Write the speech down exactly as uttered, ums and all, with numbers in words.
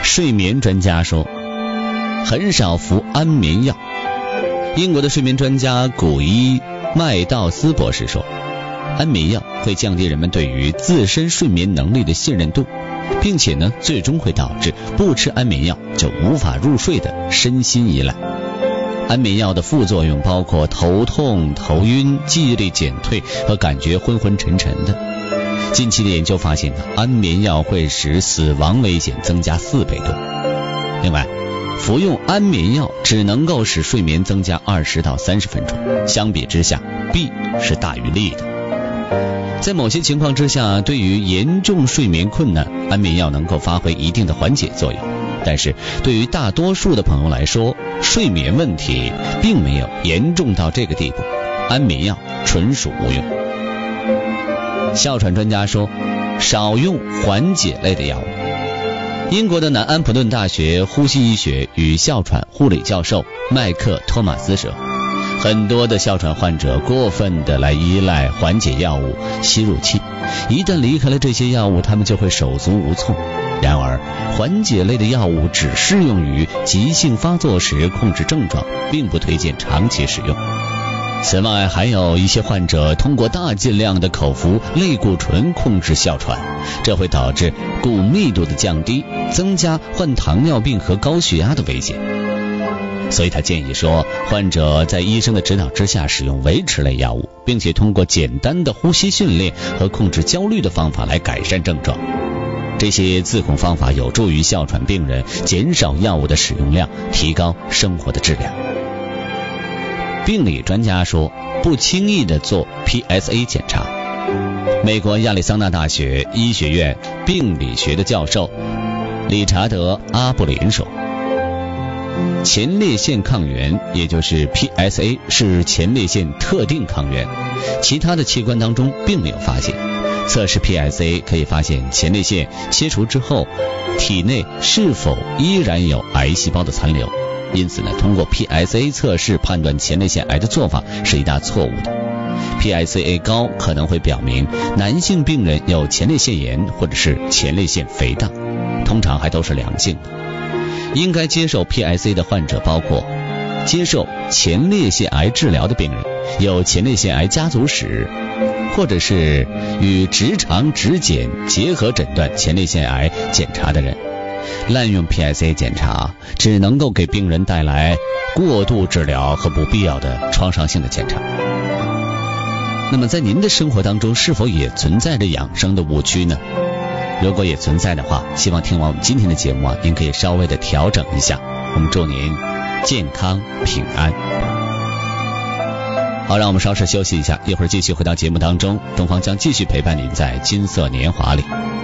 睡眠专家说，很少服安眠药。英国的睡眠专家古伊麦道斯博士说，安眠药会降低人们对于自身睡眠能力的信任度，并且呢，最终会导致不吃安眠药就无法入睡的身心依赖。安眠药的副作用包括头痛、头晕、记忆力减退和感觉昏昏沉沉的。近期的研究发现，安眠药会使死亡危险增加四倍多。另外，服用安眠药只能够使睡眠增加二十到三十分钟，相比之下，弊是大于利的。在某些情况之下，对于严重睡眠困难，安眠药能够发挥一定的缓解作用。但是对于大多数的朋友来说，睡眠问题并没有严重到这个地步，安眠药纯属无用。哮喘专家说，少用缓解类的药物。英国的南安普顿大学呼吸医学与哮喘护理教授麦克托马斯说，很多的哮喘患者过分的来依赖缓解药物吸入器，一旦离开了这些药物，他们就会手足无措。然而，缓解类的药物只适用于急性发作时控制症状，并不推荐长期使用。此外，还有一些患者通过大剂量的口服类固醇控制哮喘，这会导致骨密度的降低，增加患糖尿病和高血压的危险。所以他建议说，患者在医生的指导之下使用维持类药物，并且通过简单的呼吸训练和控制焦虑的方法来改善症状。这些自控方法有助于哮喘病人减少药物的使用量，提高生活的质量。病理专家说，不轻易的做 P S A 检查。美国亚利桑那大学医学院病理学的教授理查德·阿布林说，前列腺抗原，也就是 P S A 是前列腺特定抗原，其他的器官当中并没有发现。测试 P S A 可以发现前列腺切除之后体内是否依然有癌细胞的残留，因此呢，通过 P S A 测试判断前列腺癌的做法是一大错误的。P S A 高可能会表明男性病人有前列腺炎或者是前列腺肥大，通常还都是良性的。应该接受 P S A 的患者包括接受前列腺癌治疗的病人，有前列腺癌家族史，或者是与直肠指检结合诊断前列腺癌检查的人。滥用 P S A 检查只能够给病人带来过度治疗和不必要的创伤性的检查。那么在您的生活当中是否也存在着养生的误区呢？如果也存在的话，希望听完我们今天的节目啊，您可以稍微的调整一下。我们祝您健康平安。好，让我们稍事休息一下，一会儿继续回到节目当中，东方将继续陪伴您在金色年华里。